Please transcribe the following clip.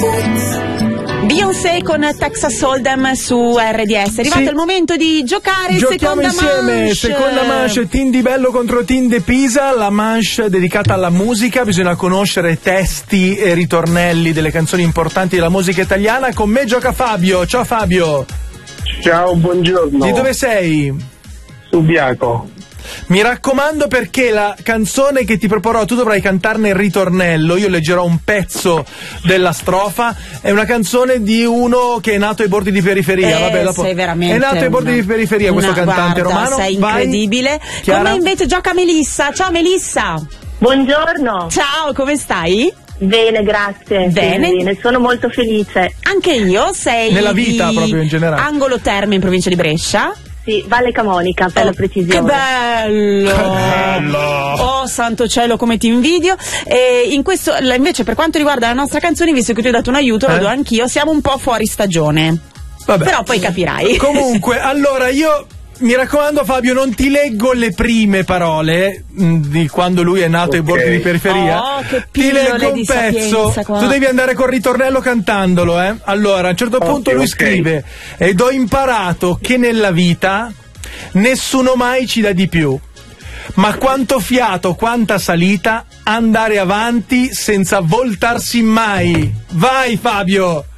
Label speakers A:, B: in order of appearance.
A: Beyoncé con Texas Hold'em su RDS. È arrivato il momento di giocare.
B: Giochiamo insieme, seconda manche, Team di Bello contro Team de Pisa, la manche dedicata alla musica. Bisogna conoscere testi e ritornelli delle canzoni importanti della musica italiana. Con me gioca Fabio. Ciao Fabio.
C: Ciao, buongiorno.
B: Di dove sei?
C: Subiaco.
B: Mi raccomando, perché la canzone che ti proporrò tu dovrai cantarne il ritornello. Io leggerò un pezzo della strofa. È una canzone di uno che è nato ai bordi di periferia. Vabbè, dopo
A: sei veramente
B: è nato ai bordi di periferia questo cantante romano.
A: Sei incredibile. Con me invece gioca Melissa. Ciao Melissa.
D: Buongiorno.
A: Ciao, come stai?
D: Bene, grazie.
A: Bene,
D: sono molto felice.
A: Anche io. Sei
B: nella vita proprio in generale.
A: Angolo Terme in provincia di Brescia.
D: Sì, Valle Camonica per la precisione.
A: Che bello!
B: Che bello!
A: Oh santo cielo, come ti invidio. E in questo, invece, per quanto riguarda la nostra canzone, visto che ti ho dato un aiuto, lo do anch'io, siamo un po' fuori stagione.
B: Vabbè.
A: Però poi capirai.
B: Comunque, allora io mi raccomando Fabio, non ti leggo le prime parole di quando lui è nato ai bordi di periferia.
A: Oh, che
B: ti leggo un
A: di
B: pezzo. Tu devi andare col ritornello cantandolo, eh? Allora, a un certo punto lui scrive: ed ho imparato che nella vita nessuno mai ci dà di più, ma quanto fiato, quanta salita, andare avanti senza voltarsi mai. Vai Fabio!